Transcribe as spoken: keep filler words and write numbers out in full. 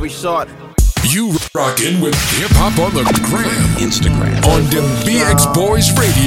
story short. You rockin' with Hip Hop on the Gram, Instagram, on them B X Boys Radio.